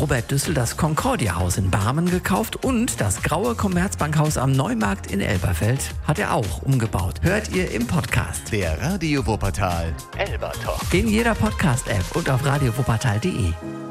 Robert Düssel das Concordia-Haus in Barmen gekauft und das graue Commerzbankhaus am Neumarkt in Elberfeld hat er auch umgebaut. Hört ihr im Podcast. Der Radio Wuppertal Elbertalk. In jeder Podcast-App und auf radiowuppertal.de.